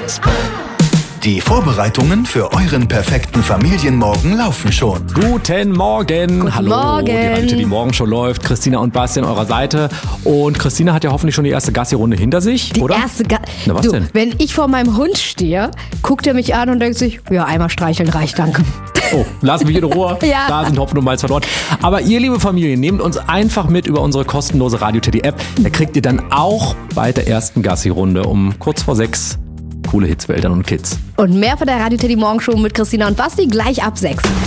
Die Vorbereitungen für euren perfekten Familienmorgen laufen schon. Guten Morgen. Guten Hallo, Morgen. die Radio die Morgenshow läuft. Christina und Basti an eurer Seite. Und Christina hat ja hoffentlich schon die erste Gassi-Runde hinter sich, oder? Na, was denn? Wenn ich vor meinem Hund stehe, guckt er mich an und denkt sich, ja, einmal streicheln reicht, danke. Oh, lass mich in Ruhe. Ja. Da sind Hopfen und Malz verloren. Aber ihr, liebe Familie, nehmt uns einfach mit über unsere kostenlose Radio Teddy App. Da kriegt ihr dann auch bei der ersten Gassi-Runde um kurz vor 6 coole Hits für Eltern und Kids. Und mehr von der Radio Teddy Morgenshow mit Christina und Basti gleich ab 6.